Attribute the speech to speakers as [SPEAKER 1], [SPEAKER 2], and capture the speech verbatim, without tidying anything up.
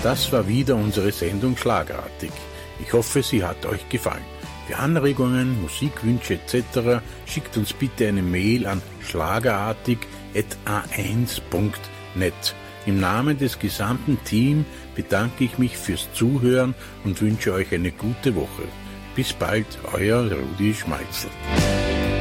[SPEAKER 1] Das war wieder unsere Sendung Schlagerartig. Ich hoffe, sie hat euch gefallen. Für Anregungen, Musikwünsche et cetera schickt uns bitte eine Mail an schlagerartig at a eins punkt net. Im Namen des gesamten Teams bedanke ich mich fürs Zuhören und wünsche euch eine gute Woche. Bis bald, euer Rudi Schmalzl.